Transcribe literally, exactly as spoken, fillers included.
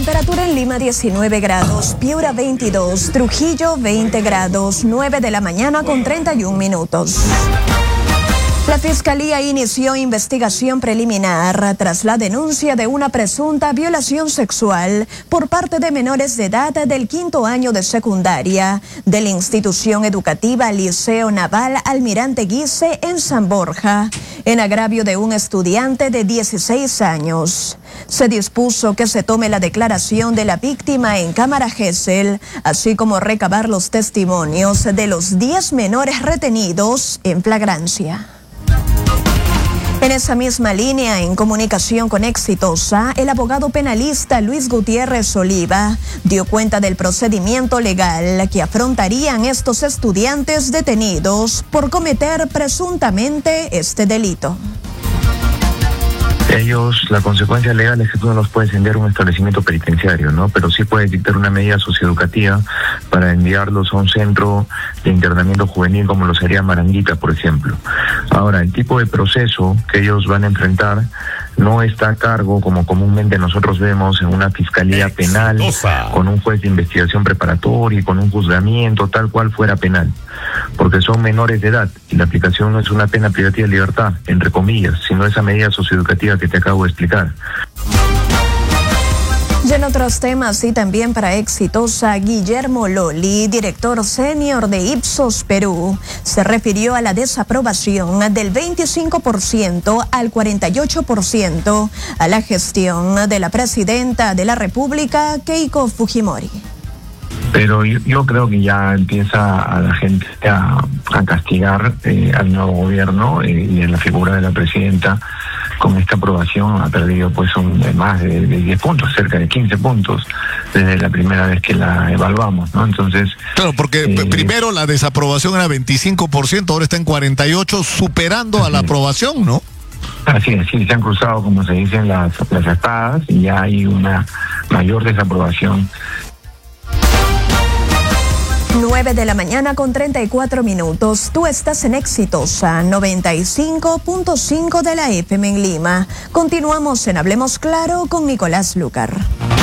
temperatura en Lima diecinueve grados, Piura veintidós, Trujillo veinte grados, nueve de la mañana con treinta y un minutos. La Fiscalía inició investigación preliminar tras la denuncia de una presunta violación sexual por parte de menores de edad del quinto año de secundaria de la institución educativa Liceo Naval Almirante Guise en San Borja, en agravio de un estudiante de dieciséis años. Se dispuso que se tome la declaración de la víctima en cámara Gesell, así como recabar los testimonios de los diez menores retenidos en flagrancia. En esa misma línea, en comunicación con Exitosa, el abogado penalista Luis Gutiérrez Oliva dio cuenta del procedimiento legal que afrontarían estos estudiantes detenidos por cometer presuntamente este delito. Ellos, la consecuencia legal es que tú no los puedes enviar a un establecimiento penitenciario, ¿no? Pero sí puedes dictar una medida socioeducativa para enviarlos a un centro de internamiento juvenil como lo sería Maranguita, por ejemplo. Ahora, el tipo de proceso que ellos van a enfrentar no está a cargo, como comúnmente nosotros vemos, en una fiscalía penal, con un juez de investigación preparatoria y con un juzgamiento, tal cual fuera penal, porque son menores de edad y la aplicación no es una pena privativa de libertad, entre comillas, sino esa medida socioeducativa que te acabo de explicar. Y en otros temas y también para Exitosa, Guillermo Loli, director senior de Ipsos Perú, se refirió a la desaprobación del veinticinco por ciento al cuarenta y ocho por ciento a la gestión de la presidenta de la República, Keiko Fujimori. Pero yo, yo creo que ya empieza a la gente a, a castigar eh, al nuevo gobierno eh, y en la figura de la presidenta. Con esta aprobación ha perdido pues un, más de, de diez puntos, cerca de quince puntos desde la primera vez que la evaluamos, ¿no? Entonces... Claro, porque eh, primero la desaprobación era veinticinco por ciento, ahora está en cuarenta y ocho por ciento, superando a la aprobación, ¿no? Así es, sí, se han cruzado, como se dicen, las, las espadas y ya hay una mayor desaprobación. nueve de la mañana con treinta y cuatro minutos. Tú estás en Exitosa noventa y cinco punto cinco de la F M en Lima. Continuamos en Hablemos Claro con Nicolás Lucar.